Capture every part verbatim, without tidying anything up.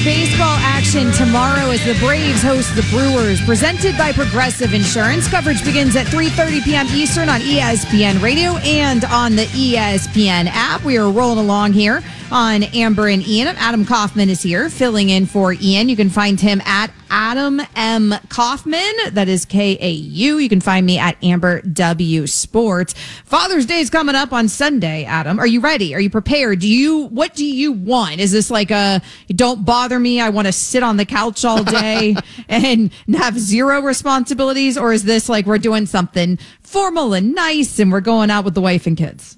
baseball action tomorrow as the Braves host the Brewers. Presented by Progressive Insurance. Coverage begins at three thirty p.m. Eastern on E S P N Radio and on the E S P N app. We are rolling along here on Amber and Ian. Adam Kaufman is here filling in for Ian. You can find him at Adam M. Kaufman. That is K A U. You can find me at Amber W. Sports. Father's Day is coming up on Sunday, Adam. Are you ready? Are you prepared? Do you, what do you want? Is this like a, don't bother me, I want to sit on the couch all day and have zero responsibilities? Or is this like we're doing something formal and nice and we're going out with the wife and kids?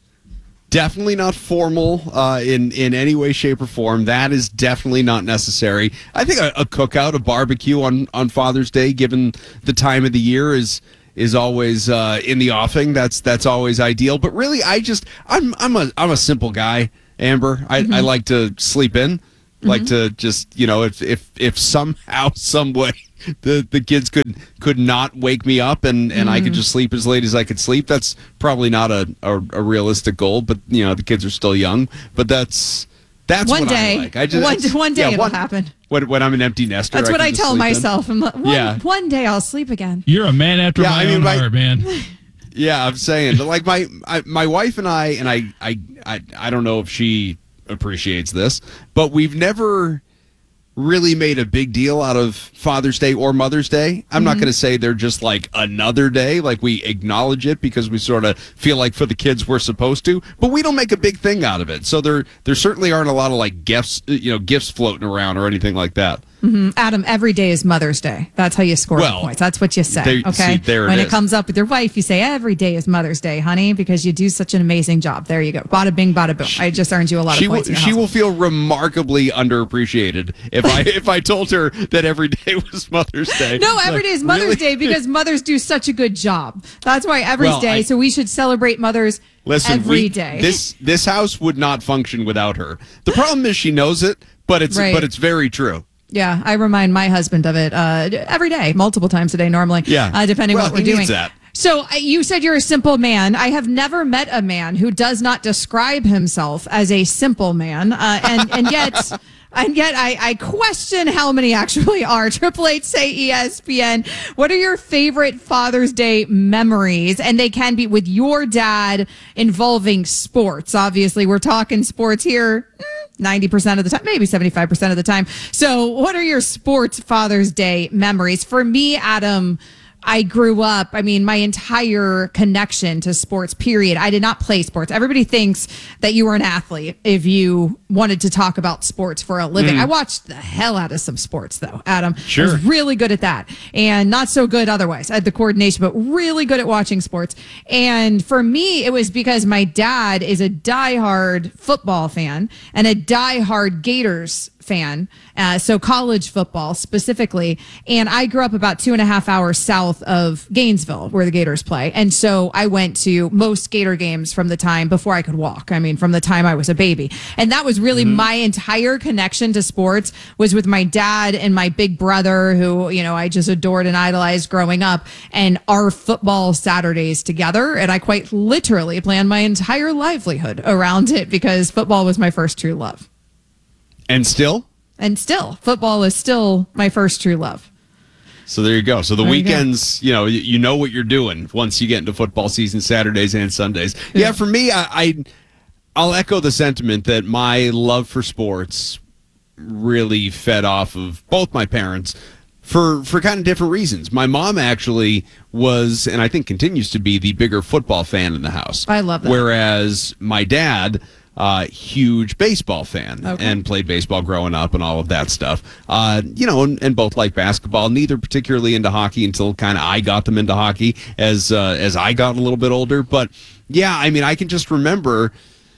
Definitely not formal uh, in, in any way, shape, or form. That is definitely not necessary. I think a, a cookout, a barbecue on, on Father's Day, given the time of the year, is is always uh, in the offing. That's that's always ideal. But really, I just I'm I'm a I'm a simple guy, Amber. I, mm-hmm. I like to sleep in. Mm-hmm. Like to just, you know, if if if somehow, some way, the the kids could could not wake me up and, and mm. I could just sleep as late as I could sleep. That's probably not a, a, a realistic goal, but you know the kids are still young. But that's that's one what day. I like. I just one, one day yeah, it'll one, happen. When, when I'm an empty nester, that's I what I just tell myself. In. I'm like, one, yeah. one day I'll sleep again. You're a man after yeah, my I mean, own my, heart, man. Yeah, I'm saying, like my I, my wife and I, and I, I I I don't know if she appreciates this, but we've never really made a big deal out of Father's Day or Mother's Day. I'm mm-hmm. not going to say they're just like another day, like we acknowledge it because we sort of feel like for the kids we're supposed to, but we don't make a big thing out of it. So there there certainly aren't a lot of like gifts, you know, gifts floating around or anything like that. Mm-hmm. Adam, every day is Mother's Day. That's how you score well, points. That's what you say. There, okay. See, there when it, it is. comes up with your wife, you say every day is Mother's Day, honey, because you do such an amazing job. There you go. Bada bing, bada boom. She, I just earned you a lot she of points. Will, she will feel remarkably underappreciated if I if I told her that every day was Mother's Day. No, every like, day is Mother's really? Day because mothers do such a good job. That's why every well, day. I, so we should celebrate mothers listen, every we, day. This this house would not function without her. The problem is she knows it, but it's right. but it's very true. Yeah, I remind my husband of it uh, every day, multiple times a day normally, yeah. uh, depending well, on what he we're doing. Needs that. So uh, you said you're a simple man. I have never met a man who does not describe himself as a simple man, uh, and and yet. And yet I, I question how many actually are. Triple H say E S P N. What are your favorite Father's Day memories? And they can be with your dad involving sports. Obviously, we're talking sports here ninety percent of the time, maybe seventy-five percent of the time. So what are your sports Father's Day memories? For me, Adam, I grew up, I mean, my entire connection to sports, period. I did not play sports. Everybody thinks that you were an athlete if you wanted to talk about sports for a living. Mm. I watched the hell out of some sports, though, Adam. Sure. I was really good at that and not so good otherwise. I had the coordination, but really good at watching sports. And for me, it was because my dad is a diehard football fan and a diehard Gators fan, uh, so college football specifically. And I grew up about two and a half hours south of Gainesville, where the Gators play. And so I went to most Gator games from the time before I could walk. I mean, from the time I was a baby. And that was really mm-hmm. my entire connection to sports was with my dad and my big brother, who, you know, I just adored and idolized growing up, and our football Saturdays together. And I quite literally planned my entire livelihood around it because football was my first true love. And still? And still, football is still my first true love. So there you go. So the there weekends, you, you know, you, you know what you're doing once you get into football season, Saturdays and Sundays. Yeah, yeah for me, I, I, I'll echo the sentiment that my love for sports really fed off of both my parents for, for kind of different reasons. My mom actually was, and I think continues to be, the bigger football fan in the house. I love that. Whereas my dad... Uh, huge baseball fan okay. and played baseball growing up and all of that stuff. Uh, you know, and, and both like basketball. Neither particularly into hockey until kind of I got them into hockey as uh, as I got a little bit older. But yeah, I mean, I can just remember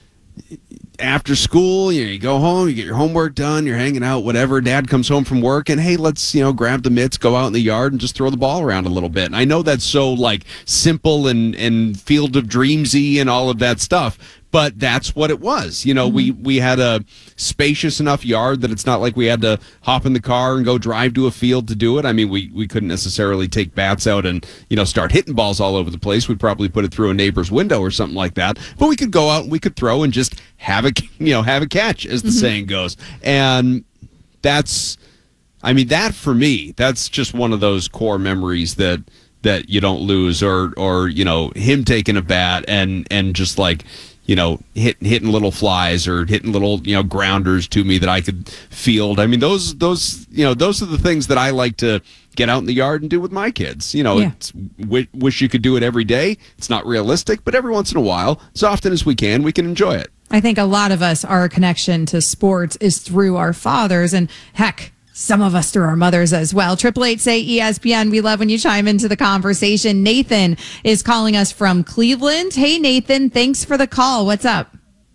after school, you know, you go home, you get your homework done, you're hanging out, whatever. Dad comes home from work and, hey, let's, you know, grab the mitts, go out in the yard and just throw the ball around a little bit. And I know that's so like simple and, and field of dreamsy and all of that stuff. But that's what it was. You know, mm-hmm. we, we had a spacious enough yard that it's not like we had to hop in the car and go drive to a field to do it. I mean, we, we couldn't necessarily take bats out and, you know, start hitting balls all over the place. We'd probably put it through a neighbor's window or something like that. But we could go out and we could throw and just have a, you know, have a catch, as the mm-hmm. saying goes. And that's, I mean, that for me, that's just one of those core memories that that you don't lose, or or you know, him taking a bat and and just like, you know, hit, hitting little flies or hitting little, you know, grounders to me that I could field. I mean, those those you know, those are the things that I like to get out in the yard and do with my kids. You know, Yeah. it's, w- wish you could do it every day. It's not realistic, but every once in a while, as often as we can, we can enjoy it. I think a lot of us, our connection to sports is through our fathers, and heck, some of us through our mothers as well. Triple eight say E S P N. We love when you chime into the conversation. Nathan is calling us from Cleveland. Hey, Nathan, thanks for the call. What's up?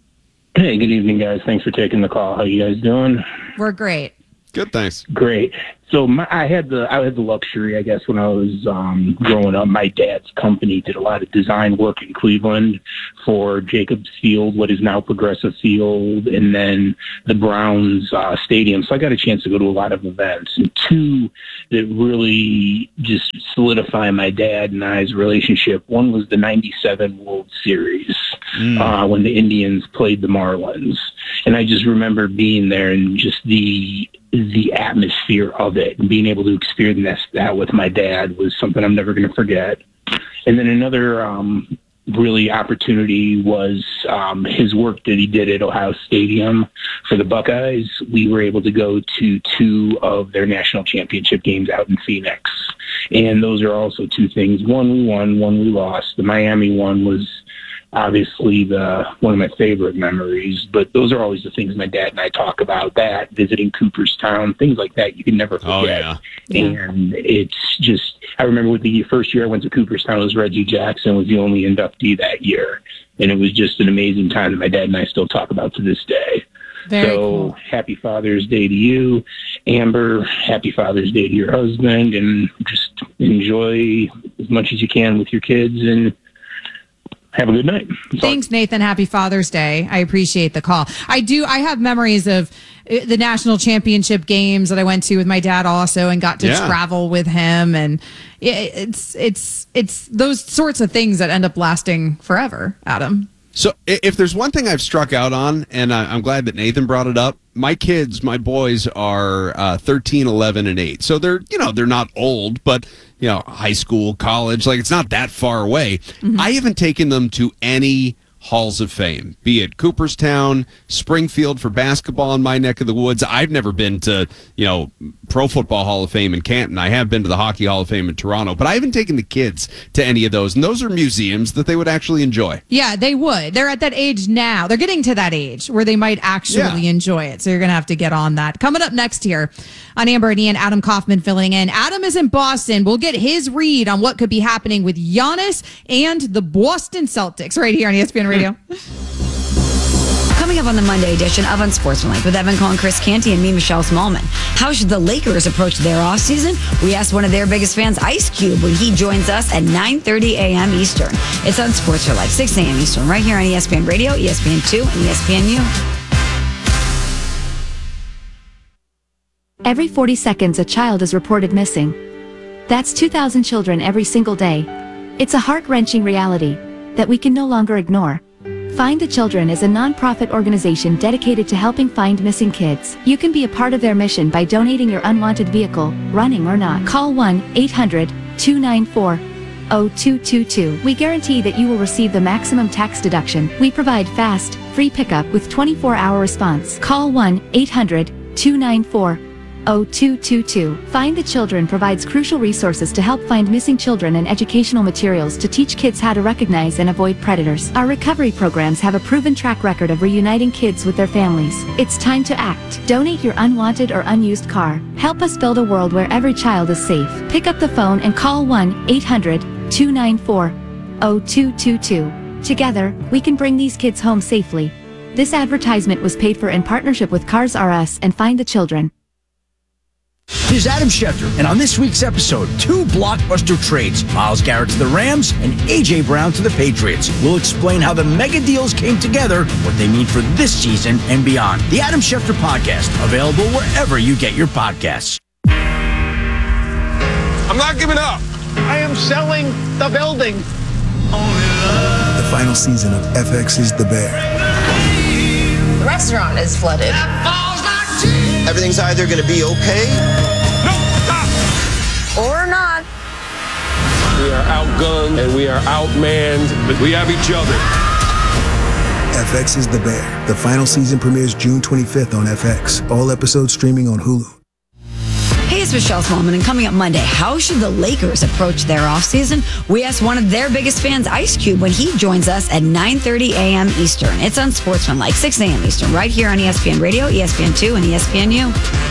Hey, good evening, guys. Thanks for taking the call. How you guys doing? We're great. Good, thanks. Great. So my, I had the I had the luxury, I guess, when I was um, growing up. My dad's company did a lot of design work in Cleveland for Jacobs Field, what is now Progressive Field, and then the Browns uh, Stadium. So I got a chance to go to a lot of events. And two that really just solidify my dad and I's relationship. One was the ninety-seven World Series mm. uh, when the Indians played the Marlins. And I just remember being there and just the the atmosphere of it and being able to experience that with my dad was something I'm never going to forget. And then another um, really opportunity was um, his work that he did at Ohio Stadium for the Buckeyes. We were able to go to two of their national championship games out in Phoenix. And those are also two things. One we won, one we lost. The Miami one was obviously the one of my favorite memories, but those are always the things my dad and I talk about, that visiting Cooperstown, things like that you can never forget. Oh, yeah. Yeah. And it's just, I remember with the first year I went to Cooperstown, it was Reggie Jackson was the only inductee that year. And it was just an amazing time that my dad and I still talk about to this day. Very so cool. Happy Father's Day to you, Amber. Happy Father's Day to your husband, and just enjoy as much as you can with your kids, and have a good night. That's Thanks, Nathan. Happy Father's Day. I appreciate the call. I do. I have memories of uh, the national championship games that I went to with my dad also, and got to Yeah. travel with him. And it, it's it's it's those sorts of things that end up lasting forever, Adam. So i- if there's one thing I've struck out on, and I- I'm glad that Nathan brought it up, my kids, my boys are uh, thirteen, eleven, and eight. So they're, you know, they're not old, but, you know, high school, college, like it's not that far away. Mm-hmm. I haven't taken them to any halls of fame, be it Cooperstown, Springfield for basketball in my neck of the woods. I've never been to, you know, Pro Football Hall of Fame in Canton. I have been to the Hockey Hall of Fame in Toronto, but I haven't taken the kids to any of those. And those are museums that they would actually enjoy. Yeah, they would. They're at that age now. They're getting to that age where they might actually Yeah. enjoy it. So you're going to have to get on that. Coming up next here on Amber and Ian, Adam Kaufman filling in. Adam is in Boston. We'll get his read on what could be happening with Giannis and the Boston Celtics right here on E S P N Radio. Coming up on the Monday edition of Unsportsmanlike with Evan Cohen, Chris Canty, and me, Michelle Smallman. How should the Lakers approach their offseason? We asked one of their biggest fans, Ice Cube, when he joins us at nine thirty a.m. Eastern. It's on Sports for Life, six a.m. Eastern, right here on E S P N Radio, E S P N two, and E S P N U. Every forty seconds, a child is reported missing. That's two thousand children every single day. It's a heart-wrenching reality that we can no longer ignore. Find the Children is a non-profit organization dedicated to helping find missing kids. You can be a part of their mission by donating your unwanted vehicle, running or not. Call one eight hundred two nine four zero two two two. We guarantee that you will receive the maximum tax deduction. We provide fast, free pickup with twenty-four hour response. Call one eight hundred two nine four zero two two two. Find the Children provides crucial resources to help find missing children and educational materials to teach kids how to recognize and avoid predators. Our recovery programs have a proven track record of reuniting kids with their families. It's time to act. Donate your unwanted or unused car. Help us build a world where every child is safe. Pick up the phone and call one eight hundred two nine four zero two two two. Together, we can bring these kids home safely. This advertisement was paid for in partnership with Cars R Us and Find the Children. Here's Adam Schefter, and on this week's episode, two blockbuster trades, Myles Garrett to the Rams and A J Brown to the Patriots. We'll explain how the mega deals came together, what they mean for this season and beyond. The Adam Schefter Podcast, available wherever you get your podcasts. I'm not giving up. I am selling the building. The final season of F X's The Bear. The restaurant is flooded. everything's either going to be okay Or not. We are outgunned and we are outmanned, but we have each other. F X is The Bear. The final season premieres June twenty-fifth on F X. All episodes streaming on Hulu. Hey, it's Michelle Smallman, and coming up Monday, how should the Lakers approach their offseason? We asked one of their biggest fans, Ice Cube, when he joins us at nine thirty a.m. Eastern. It's on Sportsmanlike, six a.m. Eastern, right here on E S P N Radio, E S P N two, and E S P N U.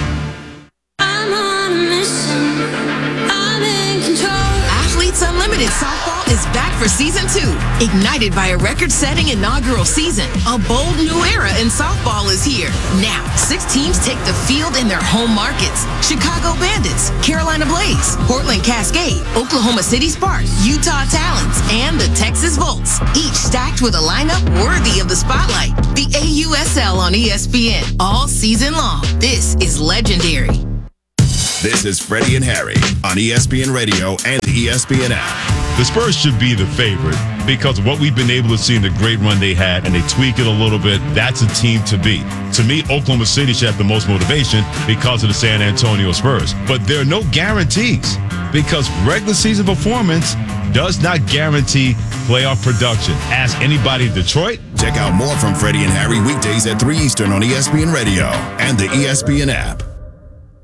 Athletes Unlimited Softball is back for season two. Ignited by a record-setting inaugural season, a bold new era in softball is here. Now, six teams take the field in their home markets. Chicago Bandits, Carolina Blaze, Portland Cascade, Oklahoma City Sparks, Utah Talons, and the Texas Volts. Each stacked with a lineup worthy of the spotlight. The A U S L on E S P N all season long. This is legendary. This is Freddie and Harry on E S P N Radio and the E S P N app. The Spurs should be the favorite because of what we've been able to see in the great run they had, and they tweak it a little bit. That's a team to beat. To me, Oklahoma City should have the most motivation because of the San Antonio Spurs. But there are no guarantees because regular season performance does not guarantee playoff production. Ask anybody in Detroit. Check out more from Freddie and Harry weekdays at three Eastern on E S P N Radio and the E S P N app.